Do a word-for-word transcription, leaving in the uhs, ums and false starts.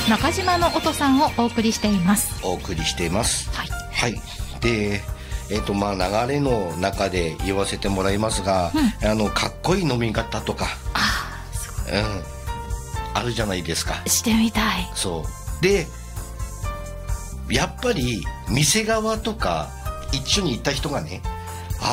中島の音さんをお送りしています。 お送りしています。 はい、 はい、でえーとまあ、流れの中で言わせてもらいますが、うん、あのかっこいい飲み方とかあ, すごい、 うん、あるじゃないですか。 してみたい。 そうでやっぱり店側とか一緒に行った人がね、